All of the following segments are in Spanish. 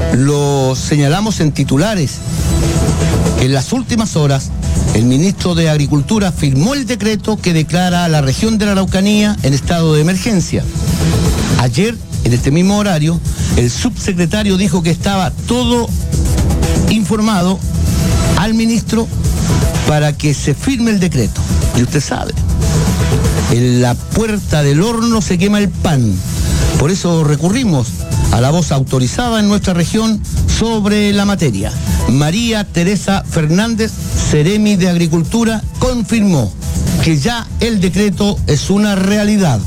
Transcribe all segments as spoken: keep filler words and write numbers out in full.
Lo señalamos en titulares. En las últimas horas, el ministro de Agricultura firmó el decreto que declara a la región de la Araucanía en estado de emergencia. Ayer, en este mismo horario, el subsecretario dijo que estaba todo informado al ministro para que se firme el decreto. Y usted sabe, en la puerta del horno se quema el pan. Por eso recurrimos a la voz autorizada en nuestra región sobre la materia. María Teresa Fernández, Seremi de Agricultura, confirmó que ya el decreto es una realidad.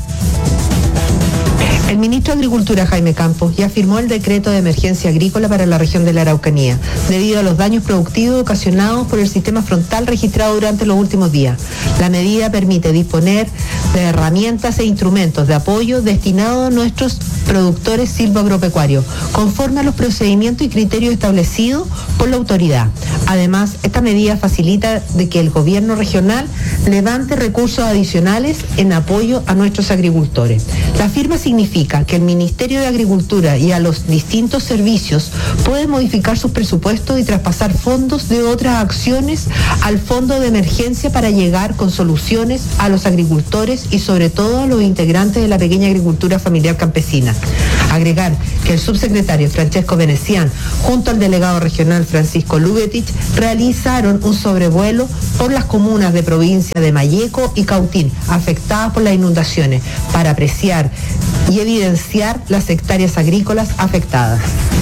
El ministro de Agricultura, Jaime Campos, ya firmó el decreto de emergencia agrícola para la región de la Araucanía, debido a los daños productivos ocasionados por el sistema frontal registrado durante los últimos días. La medida permite disponer de herramientas e instrumentos de apoyo destinados a nuestros productores silvoagropecuarios, conforme a los procedimientos y criterios establecidos por la autoridad. Además, esta medida facilita de que el gobierno regional levante recursos adicionales en apoyo a nuestros agricultores. La firma significa que el Ministerio de Agricultura y a los distintos servicios pueden modificar sus presupuestos y traspasar fondos de otras acciones al fondo de emergencia para llegar con soluciones a los agricultores y sobre todo a los integrantes de la pequeña agricultura familiar campesina. Agregar que el subsecretario Francesco Venecián, junto al delegado regional Francisco Lubetich, realizaron un sobrevuelo por las comunas de provincia de Malleco y Cautín, afectadas por las inundaciones, para apreciar y evidenciar las hectáreas agrícolas afectadas.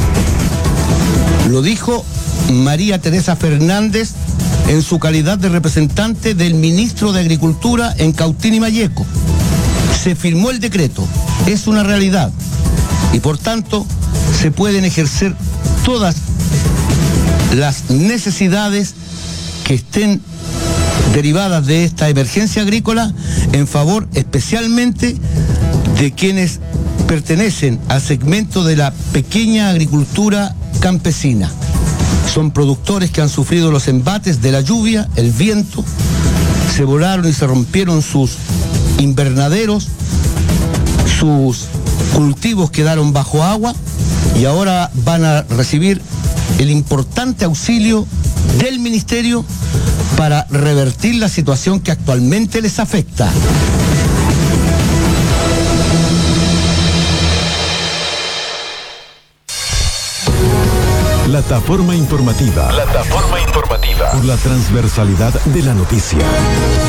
Lo dijo María Teresa Fernández en su calidad de representante del ministro de Agricultura en Cautín y Malleco. Se firmó el decreto, es una realidad, y por tanto se pueden ejercer todas las necesidades que estén derivadas de esta emergencia agrícola en favor especialmente de quienes pertenecen al segmento de la pequeña agricultura campesina. Son productores que han sufrido los embates de la lluvia, el viento, se volaron y se rompieron sus invernaderos, sus cultivos quedaron bajo agua y ahora van a recibir el importante auxilio del ministerio para revertir la situación que actualmente les afecta. Plataforma informativa. Plataforma informativa. Por la transversalidad de la noticia.